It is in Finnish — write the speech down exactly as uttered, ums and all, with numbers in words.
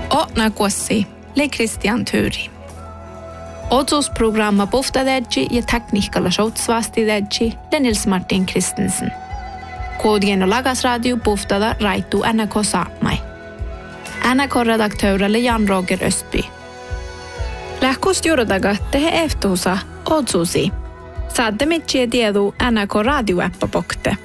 O nakuassi, le Christian Thyri. Otsosprogramma poftadedji ja tekniikalla shoutsvastidedji le Nils Martin Christensen. Kodien och lagasradio poftada Raitu N R K Saarmai. N R K-redaktöörelle Jan Roger Östby. Lähkust juurdaga tehe eftuusa otsusi. Saatte mitjiä tiedu N R K radioäppä pokte.